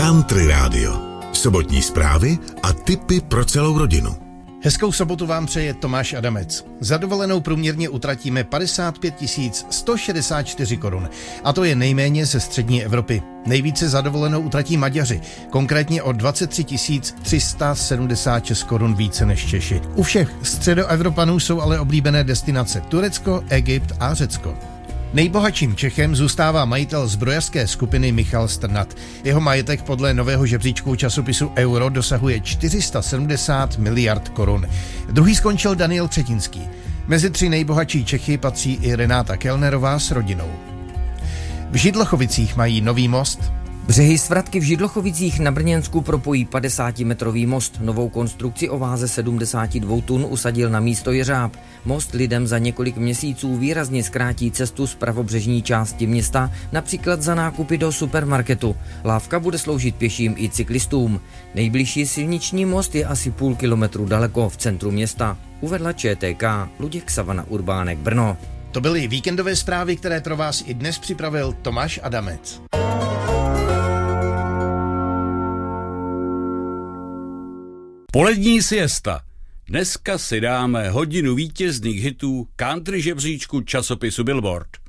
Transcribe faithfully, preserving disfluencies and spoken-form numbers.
Country Radio. Sobotní zprávy a tipy pro celou rodinu. Hezkou sobotu vám přeje Tomáš Adamec. Za dovolenou průměrně utratíme padesát pět tisíc sto šedesát čtyři korun. A to je nejméně ze střední Evropy. Nejvíce za dovolenou utratí Maďaři, konkrétně o dvacet tři tisíc tři sta sedmdesát šest korun více než Češi. U všech středoevropanů jsou ale oblíbené destinace Turecko, Egypt a Řecko. Nejbohatším Čechem zůstává majitel zbrojařské skupiny Michal Strnad. Jeho majetek podle nového žebříčku časopisu Euro dosahuje čtyři sta sedmdesát miliard korun. Druhý skončil Daniel Třetinský. Mezi tři nejbohatší Čechy patří i Renáta Kellnerová s rodinou. V Židlochovicích mají nový most. Břehy Svratky v Židlochovicích na Brněnsku propojí padesátimetrový most. Novou konstrukci o váze sedmdesát dva tun usadil na místo jeřáb. Most lidem za několik měsíců výrazně zkrátí cestu z pravobřežní části města, například za nákupy do supermarketu. Lávka bude sloužit pěším i cyklistům. Nejbližší silniční most je asi půl kilometru daleko v centru města, uvedla ČTK. Luděk Savana Urbánek, Brno. To byly víkendové zprávy, které pro vás i dnes připravil Tomáš Adamec. Polední siesta. Dneska si dáme hodinu vítězných hitů country žebříčku časopisu Billboard.